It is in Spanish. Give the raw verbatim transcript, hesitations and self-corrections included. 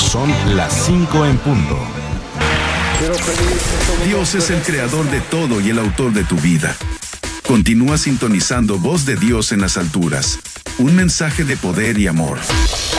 Son las cinco en punto. Dios es el creador de todo y el autor de tu vida. Continúa sintonizando Voz de Dios en las alturas. Un mensaje de poder y amor.